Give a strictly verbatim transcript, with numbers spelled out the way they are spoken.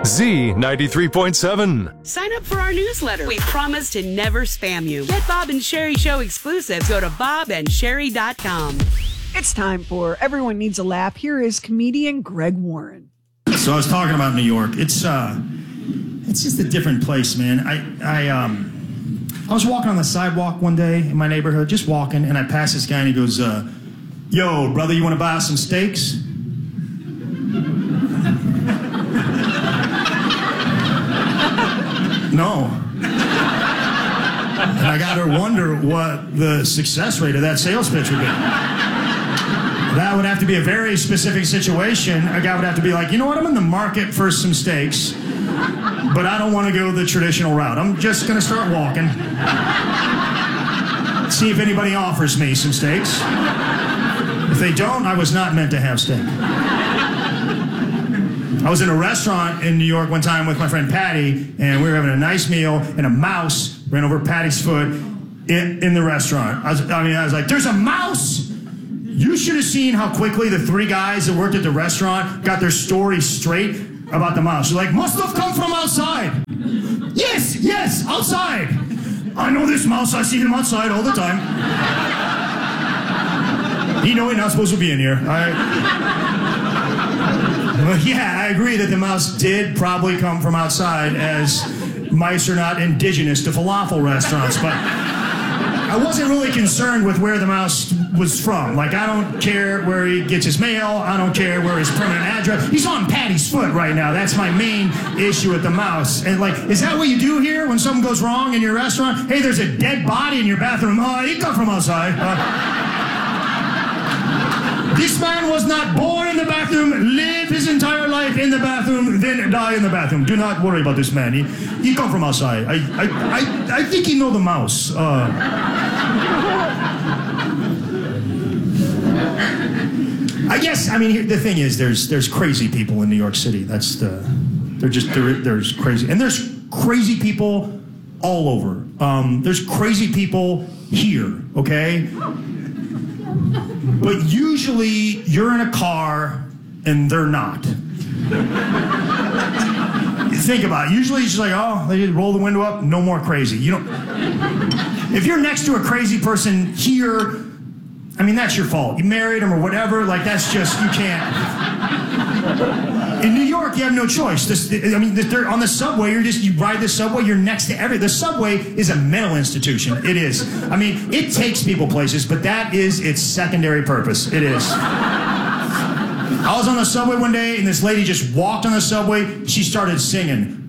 Z ninety-three point seven. Sign up for our newsletter. We promise to never spam you. Get Bob and Sherry Show exclusives. Go to bob and sherry dot com. It's time for Everyone Needs a Laugh. Here is comedian Greg Warren. So I was talking about New York. It's uh, it's just a different place, man. I I um, I was walking on the sidewalk one day in my neighborhood, just walking, and I passed this guy, and he goes, uh, "Yo, brother, you want to buy us some steaks?" No. And I got to wonder what the success rate of that sales pitch would be. That would have to be a very specific situation. A guy would have to be like, you know what, I'm in the market for some steaks, but I don't want to go the traditional route. I'm just going to start walking. See if anybody offers me some steaks. If they don't, I was not meant to have steak. I was in a restaurant in New York one time with my friend Patty, and we were having a nice meal, and a mouse ran over Patty's foot in, in the restaurant. I, was, I mean, I was like, there's a mouse! You should have seen how quickly the three guys that worked at the restaurant got their story straight about the mouse. They're like, must have come from outside. Yes, yes, outside. I know this mouse. I see him outside all the time. You know he's not supposed to be in here. I... Well, yeah, I agree that the mouse did probably come from outside, as mice are not indigenous to falafel restaurants, but I wasn't really concerned with where the mouse was from. Like, I don't care where he gets his mail. I don't care where his permanent address. He's on Patty's foot right now. That's my main issue with the mouse. And like, is that what you do here when something goes wrong in your restaurant? Hey, there's a dead body in your bathroom. Oh, he come from outside. Uh, This man was not born in the bathroom, live his entire life in the bathroom, then die in the bathroom. Do not worry about this man. He, he come from outside. I, I, I, I think he know the mouse. Uh, I guess, I mean, the thing is, there's there's crazy people in New York City. That's the, they're just, they're, there's crazy. And there's crazy people all over. Um, there's crazy people here, okay? But usually, you're in a car, and they're not. Think about it. Usually, it's just like, oh, they just roll the window up, no more crazy. You don't... If you're next to a crazy person here, I mean, that's your fault. You married them or whatever, like, that's just, you can't... In New York, you have no choice. This, I mean, they're on the subway, you're just, you ride the subway, you're next to every... The subway is a mental institution. It is. I mean, it takes people places, but that is its secondary purpose. It is. I was on the subway one day, and this lady just walked on the subway. She started singing,